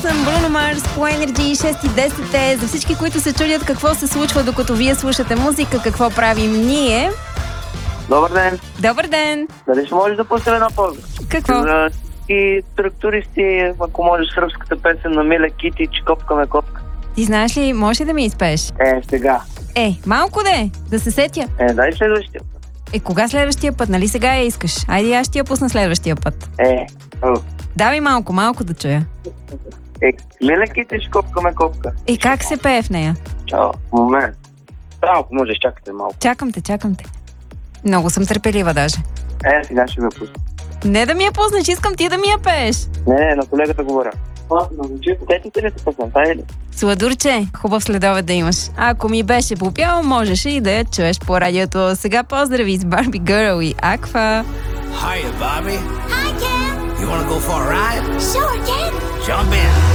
съм Бруно Марс по Energy 6:10. За всички, които се чудят какво се случва докато вие слушате музика, какво правим ние. Добър ден. Добър ден. Дали ще можеш да пуснем една полза? Какво? За и трактористи, ако можеш сръбската песен на Миле Кити, че копка. Ти знаеш ли, можеш ли да ми изпееш? Сега. Малко да се сетя. Дай следващия. Кога следващия път? Нали сега я искаш? Айде, аз ще я пусна следващия път. Давай малко да чуя. Миле Кити, че копка. Как се пее в нея? Чао, момент. Ако можеш, чакате малко. Чакам те. Много съм търпелива даже. Сега ще ме пусна. Не да ми я пуснеш, искам ти да ми я пееш. Не, на колегата говоря. Сетите ли се пъсна, тая ли? Сладурче, хубав следобед да имаш. Ако ми беше попял, можеше и да я чуеш по радиото. Сега поздрави с Барби Гърл и Аква. Hiya, Bobby. Hi, Ken. You wanna go for a ride? Sure, Ken. Jump in.